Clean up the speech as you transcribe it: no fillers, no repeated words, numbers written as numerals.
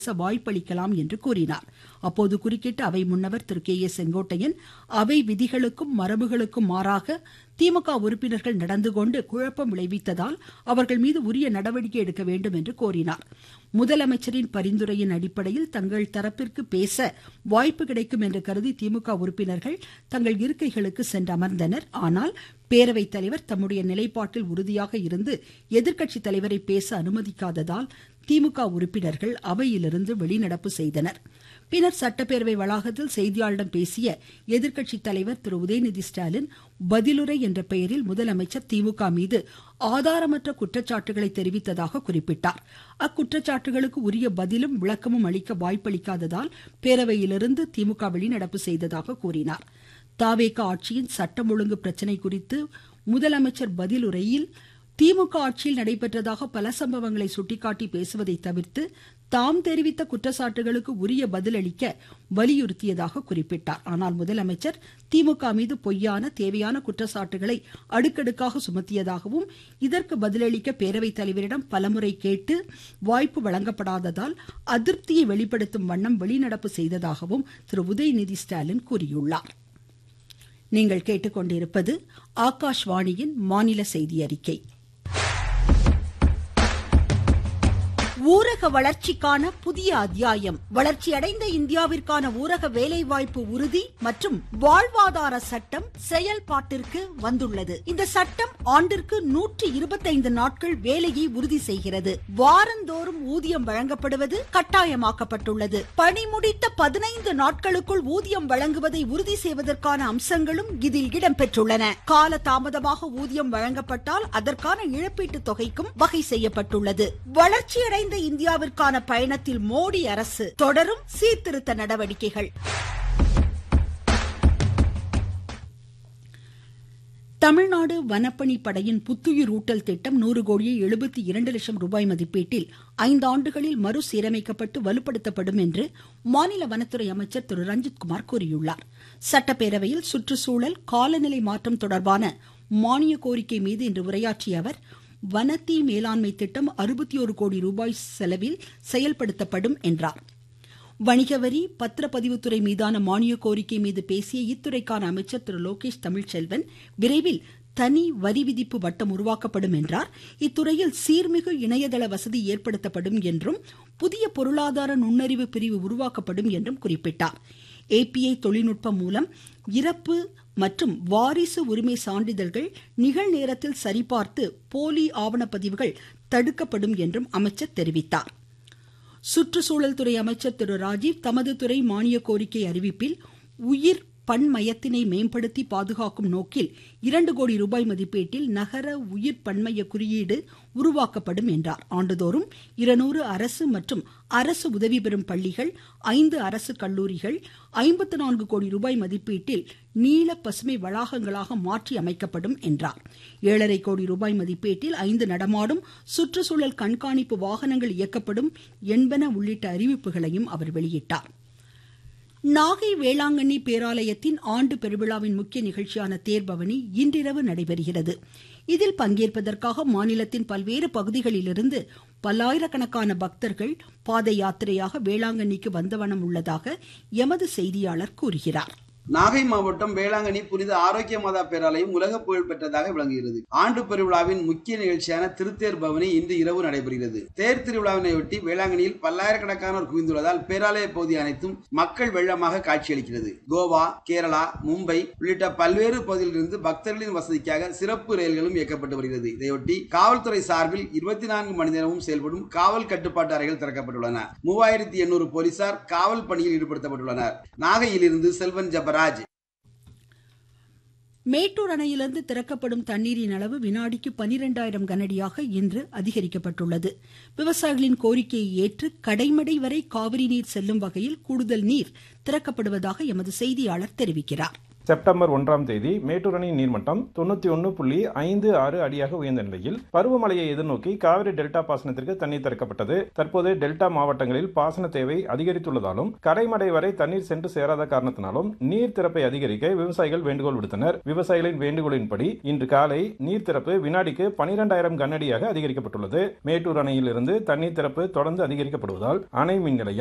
வாய்ப்பளிக்கலாம் என்று கூறினார். அப்போது குறுக்கிட்ட அவை முன்னவர் திரு கே ஏ செங்கோட்டையன், அவை விதிகளுக்கும் மரபுகளுக்கும் மாறாக திமுக உறுப்பினர்கள் நடந்து கொண்டு குழப்பம் விளைவித்ததால் அவர்கள் மீது உரிய நடவடிக்கை எடுக்க வேண்டும் என்று கோரினார். முதலமைச்சரின் பரிந்துரையின் அடிப்படையில் தங்கள் தரப்பிற்கு பேச வாய்ப்பு கிடைக்கும் என்று கருதி திமுக உறுப்பினர்கள் தங்கள் இருக்கைகளுக்கு சென்று அமர்ந்தனர். ஆனால் பேரவைத் தலைவர் தம்முடைய நிலைப்பாட்டில் உறுதியாக இருந்து எதிர்க்கட்சித் தலைவரை பேச அனுமதிக்காததால் திமுக உறுப்பினர்கள் அவையிலிருந்து வெளிநடப்பு செய்தனர். பின்னர் சட்டப்பேரவை வளாகத்தில் செய்தியாளர்களிடம் பேசிய எதிர்க்கட்சித் தலைவர் திரு உதயநிதி ஸ்டாலின், பதிலுரை என்ற பெயரில் முதலமைச்சர் திமுக மீது ஆதாரமற்ற குற்றச்சாட்டுகளை தெரிவித்ததாக குறிப்பிட்டார். அக்குற்றச்சாட்டுகளுக்கு உரிய பதிலும் விளக்கமும் அளிக்க வாய்ப்பளிக்காததால் பேரவையிலிருந்து திமுக வெளிநடப்பு செய்ததாக கூறினார். தாவேக ஆட்சியின் சட்டம் ஒழுங்கு பிரச்சினை குறித்து முதலமைச்சர் பதிலுரையில் திமுக ஆட்சியில் நடைபெற்றதாக பல சம்பவங்களை சுட்டிக்காட்டி பேசுவதை தவிர்த்து தாம் தெரிவித்த குற்றச்சாட்டுகளுக்கு உரிய பதில் அளிக்க வலியுறுத்தியதாக குறிப்பிட்டார். ஆனால் முதலமைச்சர் திமுக மீது பொய்யான தேவையான குற்றச்சாட்டுகளை அடுக்கடுக்காக சுமத்தியதாகவும் இதற்கு பதிலளிக்க பேரவைத் தலைவரிடம் பலமுறை கேட்டு வாய்ப்பு வழங்கப்படாததால் அதிருப்தியை வெளிப்படுத்தும் வண்ணம் வெளிநடப்பு செய்ததாகவும் திரு உதயநிதி ஸ்டாலின் கூறியுள்ளார். நீங்கள் கேட்டுக்கொண்டிருப்பது ஆகாஷ்வாணியின் மாநில செய்தி அறிக்கை. ஊரக வளர்ச்சிக்கான புதிய அத்தியாயம். வளர்ச்சியடைந்த இந்தியாவிற்கான ஊரக வேலைவாய்ப்பு உறுதி மற்றும் வாழ்வாதார சட்டம் செயல்பாட்டிற்கு வந்துள்ளது. இந்த சட்டம் ஆண்டிற்கு 125 நாட்கள் வேலையை உறுதி செய்கிறது. வாரந்தோறும் ஊதியம் வழங்கப்படுவது கட்டாயமாக்கப்பட்டுள்ளது. பணி முடித்த 15 நாட்களுக்குள் ஊதியம் வழங்குவதை உறுதி செய்வதற்கான அம்சங்களும் இதில் இடம்பெற்றுள்ளன. கால தாமதமாக ஊதியம் வழங்கப்பட்டால் அதற்கான இழப்பீட்டுத் தொகைக்கும் வகை செய்யப்பட்டுள்ளது. வளர்ச்சியடைந்த இந்தியாவிற்கான பயணத்தில் மோடி அரசு தொடரும் சீர்திருத்த நடவடிக்கைகள். தமிழ்நாடு வனப்பணி படையின் புத்துயிர் ஊட்டல் திட்டம் 100 கோடியே 72 லட்சம் ரூபாய் மதிப்பீட்டில் 5 ஆண்டுகளில் மறுசீரமைக்கப்பட்டு வலுப்படுத்தப்படும் என்று மாநில வனத்துறை அமைச்சர் திரு ரஞ்சித்குமார் கூறியுள்ளார். சட்டப்பேரவையில் சுற்றுச்சூழல் காலநிலை மாற்றம் தொடர்பான மானிய கோரிக்கை மீது இன்று உரையாற்றிய அவர், வனத்தீ மேலாண்மை திட்டம் 61 கோடி ரூபாய் செலவில் செயல்படுத்தப்படும் என்றார். வணிக வரி பத்திரப்பதிவுத்துறை மீதான மானிய கோரிக்கை மீது பேசிய இத்துறைக்கான அமைச்சர் திரு லோகேஷ் தமிழ்ச்செல்வன், விரைவில் தனி வரி விதிப்பு வட்டம் உருவாக்கப்படும் என்றார். இத்துறையில் சீர்மிகு இணையதள வசதி ஏற்படுத்தப்படும் என்றும் புதிய பொருளாதார நுண்ணறிவு பிரிவு உருவாக்கப்படும் என்றும் குறிப்பிட்டார். API தொழில்நுட்பம் மூலம் இறப்பு மற்றும் வாரிசு உரிமை சான்றிதழ்கள் நிகழ்நேரத்தில் சரிபார்த்து போலி ஆவணப்பதிவுகள் தடுக்கப்படும் என்றும் அமைச்சர் தெரிவித்தார். சுற்றுச்சூழல் துறை அமைச்சர் திரு ராஜீவ் தமது துறை மானிய கோரிக்கை அறிவிப்பில் உயிர் பன்மயத்தினை மேம்படுத்தி பாதுகாக்கும் நோக்கில் 2 கோடி ரூபாய் மதிப்பீட்டில் நகர உயிர் பன்மய குறியீடு உருவாக்கப்படும் என்றார். ஆண்டுதோறும் 200 அரசு மற்றும் அரசு உதவி பெறும் பள்ளிகள், 5 அரசு கல்லூரிகள் 54 கோடி ரூபாய் மதிப்பீட்டில் நீல பசுமை வளாகங்களாக மாற்றி அமைக்கப்படும் என்றார். 7.5 கோடி ரூபாய் மதிப்பீட்டில் 5 நடமாடும் சுற்றுச்சூழல் கண்காணிப்பு வாகனங்கள் இயக்கப்படும் என்பன உள்ளிட்ட அறிவிப்புகளையும் அவர் வெளியிட்டார். நாகை வேளாங்கண்ணி பேராலயத்தின் ஆண்டு பெருவிழாவின் முக்கிய நிகழ்ச்சியான தேர்பவனி இன்றிரவு நடைபெறுகிறது. இதில் பங்கேற்பதற்காக மாநிலத்தின் பல்வேறு பகுதிகளிலிருந்து பல்லாயிரக்கணக்கான பக்தர்கள் பாத யாத்திரையாக வேளாங்கண்ணிக்கு வந்தவண்ணம் உள்ளதாக எமது செய்தியாளர் கூறுகிறார். நாகை மாவட்டம் வேளாங்கண்ணி புனித ஆரோக்கிய மாதா பேராலயம் உலக புகழ் பெற்றதாக விளங்குகிறது. ஆண்டு பெருவிழாவின் முக்கிய நிகழ்ச்சியான திருத்தேர் பவனி இன்று இரவு நடைபெறுகிறது. தேர் திருவிழாவினையொட்டி வேளாங்கண்ணியில் பல்லாயிரக்கணக்கானோர் குவிந்துள்ளதால் பேராலய பகுதி அனைத்தும் மக்கள் வெள்ளமாக காட்சியளிக்கிறது. கோவா, கேரளா, மும்பை உள்ளிட்ட பல்வேறு பகுதிகளிலிருந்து பக்தர்களின் வசதிக்காக சிறப்பு ரயில்களும் இயக்கப்பட்டு வருகிறது. இதையொட்டி காவல்துறை சார்பில் 24 மணி நேரமும் செயல்படும் காவல் கட்டுப்பாட்டு அறைகள் திறக்கப்பட்டுள்ளன. 3800 போலீசார் காவல் பணியில் ஈடுபடுத்தப்பட்டுள்ளனர். நாகையிலிருந்து செல்வன் ஜபராஜ். மேட்டூர் அணையிலிருந்து திறக்கப்படும் தண்ணீரின் அளவு வினாடிக்கு 12,000 கனஅடியாக இன்று அதிகரிக்கப்பட்டுள்ளது. விவசாயிகளின் கோரிக்கையை ஏற்று கடைமடை வரை காவிரி நீர் செல்லும் வகையில் கூடுதல் நீர் திறக்கப்படுவதாக எமது செய்தியாளர் தெரிவிக்கிறார். செப்டம்பர் 1ஆம் தேதி மேட்டூர் அணை நீர்மட்டம் 91.56 அடியாக உயர்ந்த நிலையில் பருவமழையை எதிர்நோக்கி காவிரி டெல்டா பாசனத்திற்கு தண்ணீர் திறக்கப்பட்டது. தற்போது டெல்டா மாவட்டங்களில் பாசன தேவை அதிகரித்துள்ளதாலும் கரைமடை வரை தண்ணீர் சென்று சேராத காரணத்தினாலும் நீர் திறப்பை அதிகரிக்க விவசாயிகள் வேண்டுகோள் விடுத்தனர். விவசாயிகளின் வேண்டுகோளின்படி இன்று காலை நீர் திறப்பு வினாடிக்கு 12,000 கனஅடியாக அதிகரிக்கப்பட்டுள்ளது. மேட்டூர் அணையில் இருந்து தண்ணீர் திறப்பு தொடர்ந்து அதிகரிக்கப்படுவதால் அணை மின் நிலையம்